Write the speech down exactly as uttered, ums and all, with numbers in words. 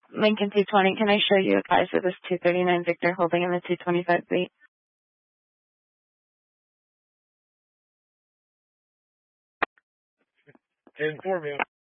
Lincoln two twenty, can I show you a guy for this two thirty-nine Victor holding in the two twenty-five beat? ten four, man.